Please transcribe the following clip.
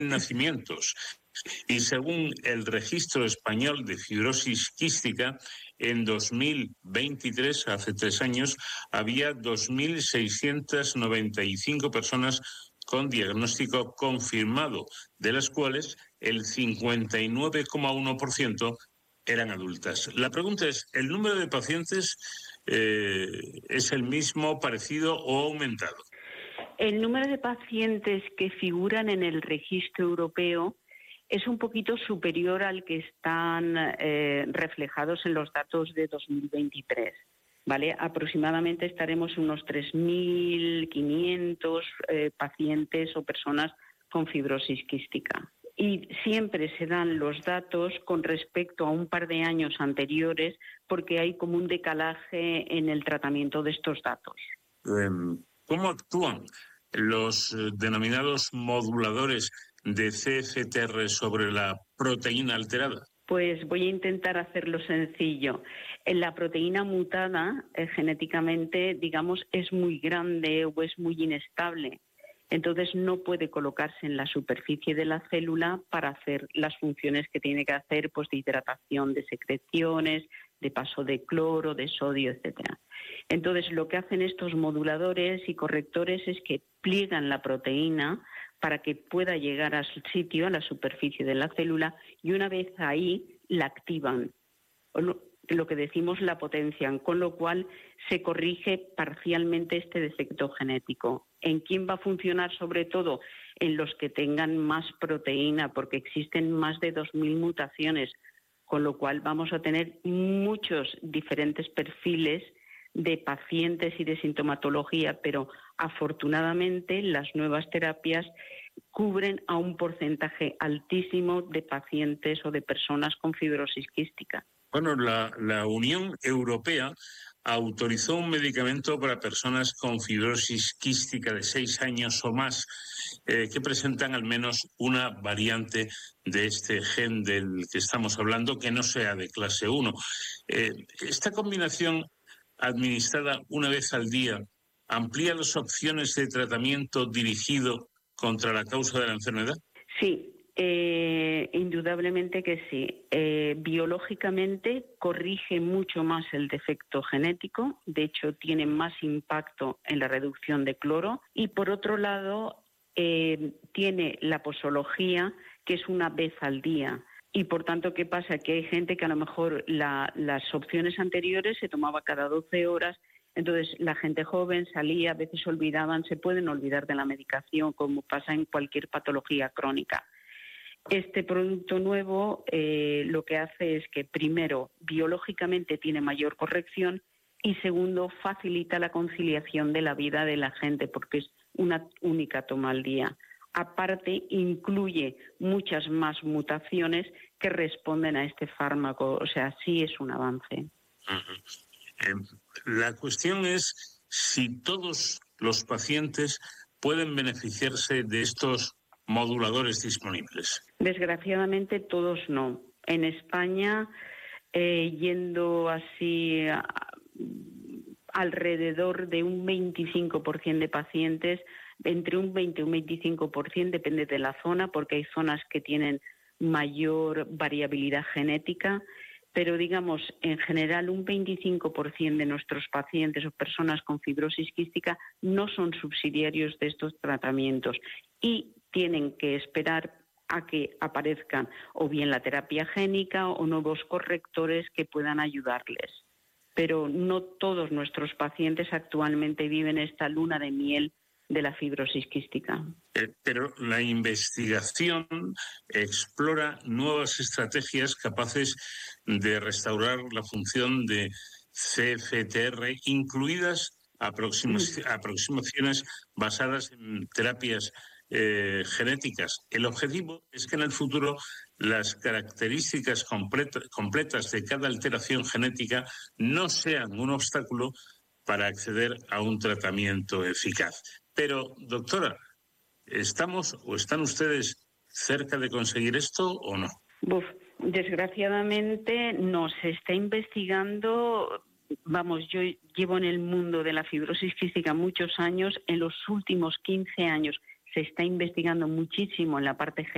nacimientos. Y según el Registro Español de Fibrosis Quística, en 2023, hace 3 años, había 2.695 personas con diagnóstico confirmado, de las cuales el 59,1% eran adultas. La pregunta es, ¿el número de pacientes es el mismo, parecido o aumentado? El número de pacientes que figuran en el registro europeo es un poquito superior al que están reflejados en los datos de 2023. ¿Vale? Aproximadamente estaremos unos 3.500 pacientes o personas con fibrosis quística. Y siempre se dan los datos con respecto a un par de años anteriores porque hay como un decalaje en el tratamiento de estos datos. ¿Cómo actúan los denominados moduladores de CFTR sobre la proteína alterada? Pues voy a intentar hacerlo sencillo. La proteína mutada genéticamente, digamos, es muy grande o es muy inestable. Entonces no puede colocarse en la superficie de la célula para hacer las funciones que tiene que hacer, pues de hidratación de secreciones, de paso de cloro, de sodio, etcétera. Entonces lo que hacen estos moduladores y correctores es que pliegan la proteína para que pueda llegar a su sitio, a la superficie de la célula, y una vez ahí la activan, lo que decimos la potencian, con lo cual se corrige parcialmente este defecto genético. ¿En quién va a funcionar sobre todo? En los que tengan más proteína, porque existen más de 2.000 mutaciones, con lo cual vamos a tener muchos diferentes perfiles de pacientes y de sintomatología, pero afortunadamente las nuevas terapias cubren a un porcentaje altísimo de pacientes o de personas con fibrosis quística. Bueno, la Unión Europea autorizó un medicamento para personas con fibrosis quística de 6 años o más que presentan al menos una variante de este gen del que estamos hablando que no sea de clase 1. Esta combinación administrada una vez al día amplía las opciones de tratamiento dirigido contra la causa de la enfermedad. Sí. Indudablemente que sí. Biológicamente corrige mucho más el defecto genético, de hecho tiene más impacto en la reducción de cloro y por otro lado tiene la posología que es una vez al día. Y por tanto, ¿qué pasa? Que hay gente que a lo mejor las opciones anteriores se tomaba cada 12 horas. Entonces, la gente joven salía, a veces olvidaban, se pueden olvidar de la medicación, como pasa en cualquier patología crónica. Este producto nuevo lo que hace es que, primero, biológicamente tiene mayor corrección y, segundo, facilita la conciliación de la vida de la gente porque es una única toma al día. Aparte, incluye muchas más mutaciones que responden a este fármaco. O sea, sí es un avance. La cuestión es si todos los pacientes pueden beneficiarse de estos moduladores disponibles. Desgraciadamente todos no. En España, yendo así alrededor de un 25% de pacientes, entre un 20 y un 25%, depende de la zona, porque hay zonas que tienen mayor variabilidad genética, pero digamos, en general un 25% de nuestros pacientes o personas con fibrosis quística no son subsidiarios de estos tratamientos y tienen que esperar a que aparezcan o bien la terapia génica o nuevos correctores que puedan ayudarles. Pero no todos nuestros pacientes actualmente viven esta luna de miel de la fibrosis quística. Pero la investigación explora nuevas estrategias capaces de restaurar la función de CFTR, incluidas aproximaciones basadas en terapias genéticas. El objetivo es que en el futuro las características completas de cada alteración genética no sean un obstáculo para acceder a un tratamiento eficaz. Pero, doctora, ¿estamos o están ustedes cerca de conseguir esto o no? Desgraciadamente no, se está investigando. Vamos, yo llevo en el mundo de la fibrosis quística muchos años. En los últimos 15 años se está investigando muchísimo en la parte genética.